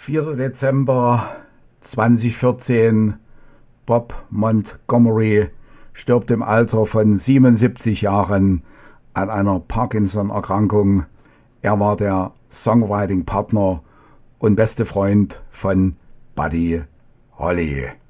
4. Dezember 2014. Bob Montgomery stirbt im Alter von 77 Jahren an einer Parkinson-Erkrankung. Er war der Songwriting-Partner und beste Freund von Buddy Holly.